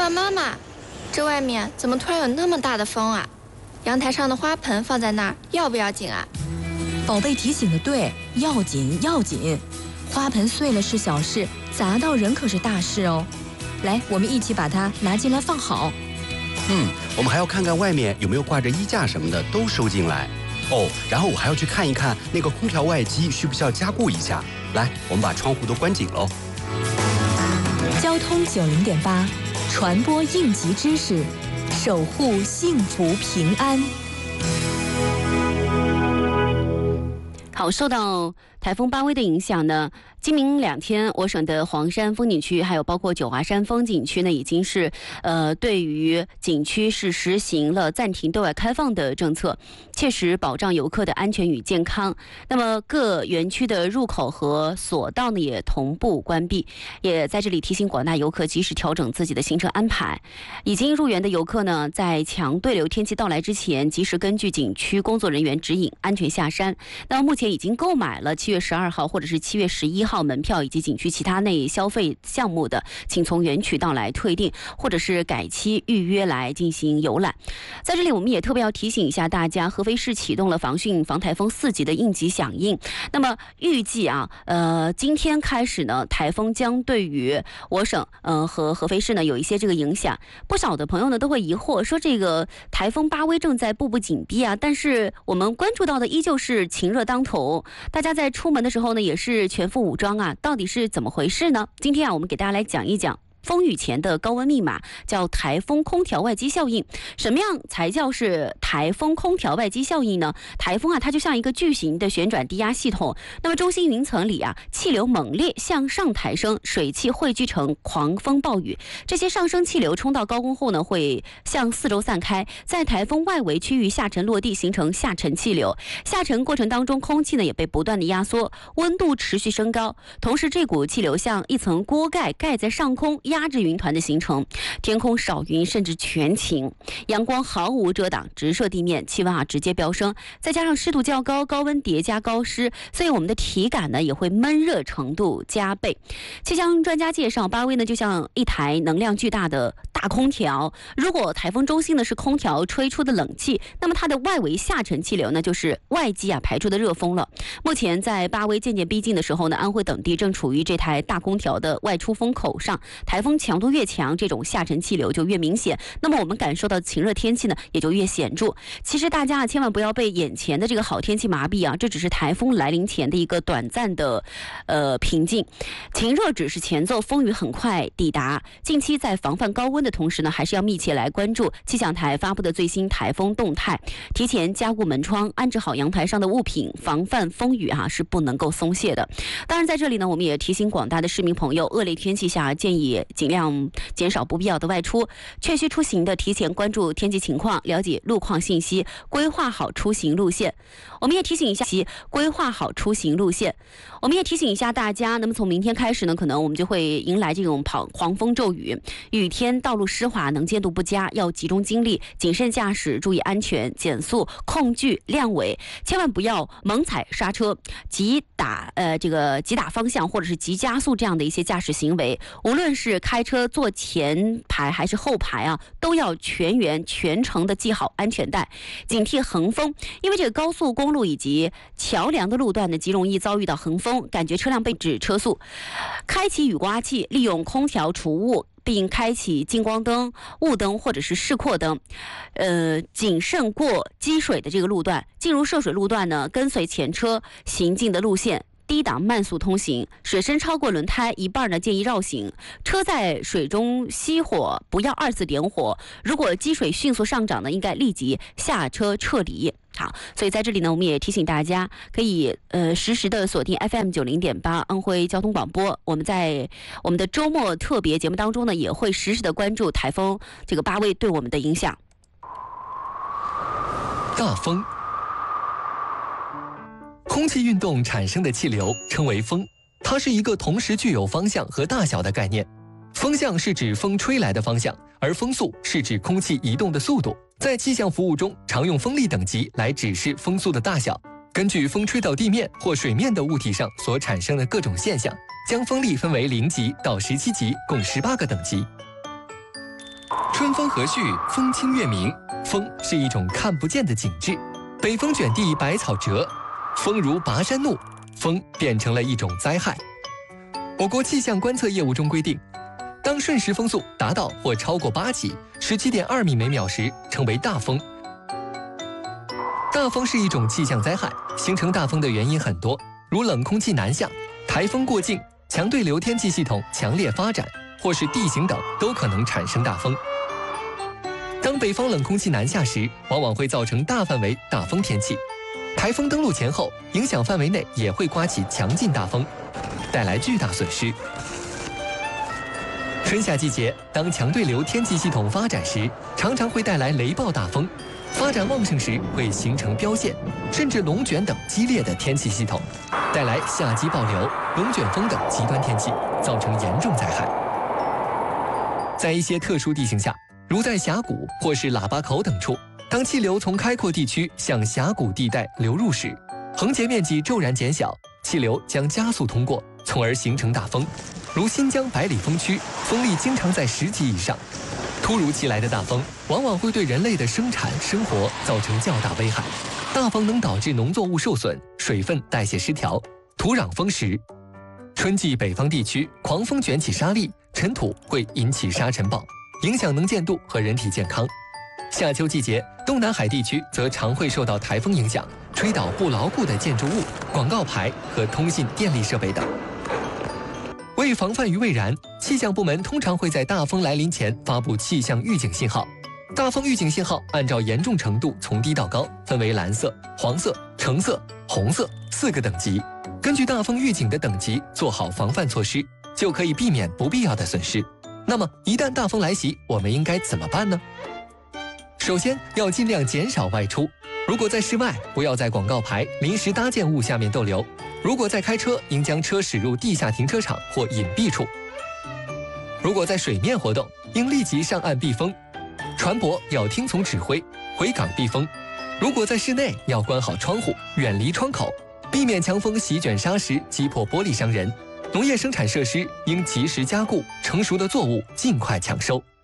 妈妈，这外面怎么突然有那么大的风啊？阳台上的花盆放在那儿，要不要紧啊？ 宝贝提醒的对，要紧要紧。花盆碎了是小事，砸到人可是大事哦。来，我们一起把它拿进来放好。 我们还要看看外面有没有挂着衣架什么的，都收进来。哦，然后我还要去看一看那个空调外机需不需要加固一下。来，我们把窗户都关紧喽。 交通90.8，传播应急知识，守护幸福平安。 好，受到台风巴威的影响呢，今明2天，我省的黄山风景区还有包括九华山风景区呢，已经是对于景区是实行了暂停对外开放的政策，切实保障游客的安全与健康。那么各园区的入口和索道呢也同步关闭，也在这里提醒广大游客及时调整自己的行程安排。已经入园的游客呢，在强对流天气到来之前，及时根据景区工作人员指引安全下山。那么目前已经购买了7月12号或者是7月11号门票以及景区其他内消费项目的，请从园渠道来退订，或者是改期预约来进行游览。在这里我们也特别要提醒一下大家，合肥市启动了防汛防台风4级的应急响应。那么预计今天开始呢，台风将对于我省和合肥市呢有一些这个影响。不少的朋友呢都会疑惑说，这个台风巴威正在步步紧逼啊，但是我们关注到的依旧是晴热当头，大家在出门的时候呢也是全副武装啊，到底是怎么回事呢？今天我们给大家来讲一讲风雨前的高温密码，叫台风空调外机效应。什么样才叫是台风空调外机效应呢？台风它就像一个巨型的旋转低压系统，那么中心云层里气流猛烈向上抬升，水汽汇聚成狂风暴雨。这些上升气流冲到高空后呢，会向四周散开，在台风外围区域下沉落地，形成下沉气流。下沉过程当中，空气呢也被不断的压缩，温度持续升高，同时这股气流像一层锅盖盖在上空，压制云团的形成，天空少云甚至全晴，阳光毫无遮挡，直射地面，气温直接飙升，再加上湿度较高，高温叠加高湿，所以我们的体感呢也会闷热程度加倍。气象专家介绍，巴威呢就像一台能量巨大的大空调，如果台风中心呢是空调吹出的冷气，那么它的外围下沉气流呢就是外机排出的热风了。目前在巴威渐渐逼近的时候呢，安徽等地正处于这台大空调的外出风口上，台风强度越强，这种下沉气流就越明显，那么我们感受到晴热天气呢也就越显著。其实大家千万不要被眼前的这个好天气麻痹啊，这只是台风来临前的一个短暂的平静，晴热只是前奏，风雨很快抵达。近期在防范高温的同时呢，还是要密切来关注气象台发布的最新台风动态，提前加固门窗，安置好阳台上的物品，防范风雨是不能够松懈的。当然在这里呢，我们也提醒广大的市民朋友，恶劣天气下建议尽量减少不必要的外出，确需出行的提前关注天气情况，了解路况信息，规划好出行路线。我们也提醒一下大家，那么从明天开始呢，可能我们就会迎来这种狂风骤雨，雨天道路湿滑，能见度不佳，要集中精力谨慎驾驶，注意安全，减速控距亮尾，千万不要猛踩刹车，急打方向或者是急加速这样的一些驾驶行为。无论是开车坐前排还是后排都要全程的系好安全带，警惕横风。因为这个高速公路以及桥梁的路段呢，极容易遭遇到横风，感觉车辆被指车速。开启雨刮器，利用空调除雾，并开启近光灯、雾灯或者是示廓灯，谨慎过积水的这个路段。进入涉水路段呢，跟随前车行进的路线，低档慢速通行，水深超过轮胎一半呢，建议绕行。车在水中熄火，不要2次点火。如果积水迅速上涨呢，应该立即下车撤离。好，所以在这里呢，我们也提醒大家，可以实时的锁定 FM 90.8安徽交通广播。我们在我们的周末特别节目当中呢，也会实时的关注台风这个巴威对我们的影响。 大风，空气运动产生的气流称为风，它是一个同时具有方向和大小的概念。风向是指风吹来的方向，而风速是指空气移动的速度。在气象服务中，常用风力等级来指示风速的大小。根据风吹到地面或水面的物体上所产生的各种现象，将风力分为0级到17级，共18个等级。 春风和煦，风清月明。风是一种看不见的景致，北风卷地百草折，风如拔山怒，风变成了一种灾害。我国气象观测业务中规定，当瞬时风速达到或超过8级，17.2米每秒时，称为大风。大风是一种气象灾害，形成大风的原因很多，如冷空气南下、台风过境、强对流天气系统强烈发展，或是地形等，都可能产生大风。当北方冷空气南下时，往往会造成大范围大风天气。台风登陆前后，影响范围内也会刮起强劲大风，带来巨大损失。春夏季节，当强对流天气系统发展时，常常会带来雷暴大风。发展旺盛时会形成标线，甚至龙卷等激烈的天气系统，带来夏季暴流、龙卷风等极端天气，造成严重灾害。在一些特殊地形下，如在峡谷或是喇叭口等处，当气流从开阔地区向峡谷地带流入时，横截面积骤然减小，气流将加速通过，从而形成大风。如新疆百里风区，风力经常在10级以上。突如其来的大风往往会对人类的生产生活造成较大危害。大风能导致农作物受损、水分代谢失调、土壤风蚀。春季北方地区狂风卷起沙砾，尘土会引起沙尘暴，影响能见度和人体健康。夏秋季节，东南海地区则常会受到台风影响，吹倒不牢固的建筑物、广告牌和通信电力设备等。为防范于未然，气象部门通常会在大风来临前发布气象预警信号。大风预警信号按照严重程度从低到高，分为蓝色、黄色、橙色、红色4个等级。根据大风预警的等级做好防范措施，就可以避免不必要的损失。那么，一旦大风来袭，我们应该怎么办呢？首先，要尽量减少外出。如果在室外，不要在广告牌、临时搭建物下面逗留。如果在开车，应将车驶入地下停车场或隐蔽处。如果在水面活动，应立即上岸避风。船舶要听从指挥，回港避风。如果在室内，要关好窗户，远离窗口，避免强风席卷砂石，击破玻璃伤人。农业生产设施应及时加固，成熟的作物尽快抢收。